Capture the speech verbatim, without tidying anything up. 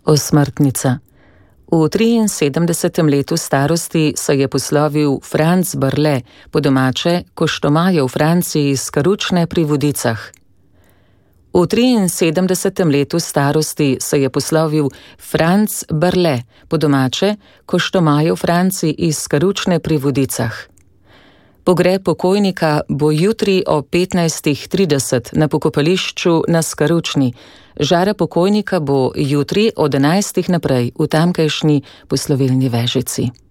Osmrtnica. V triinsedemdesetem letu starosti se je poslovil Franc Brle, po domače Koštomaje v Franciji s Karučne pri Vodicah. V triinsedemdesetem letu starosti se je poslovil Franc Brle, po domače Koštomaje v Franciji iz Karučne pri Vodicah. Pogreb pokojnika bo jutri o petnajstih trideset na pokopališču na Skaručni. Žara pokojnika bo jutri od enajstih naprej v tamkajšnji poslovilni vežici.